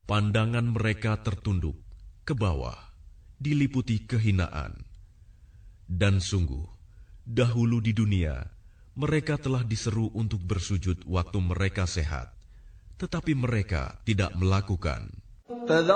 Pandangan mereka tertunduk ke bawah, diliputi kehinaan. Dan sungguh, dahulu di dunia, mereka telah diseru untuk bersujud waktu mereka sehat, tetapi mereka tidak melakukan.